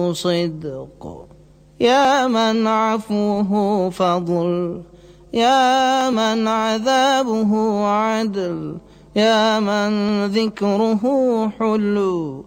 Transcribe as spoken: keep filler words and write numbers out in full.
صدق، يا من عفوه فضل، يا من عذابه عدل، يا من ذكره حل،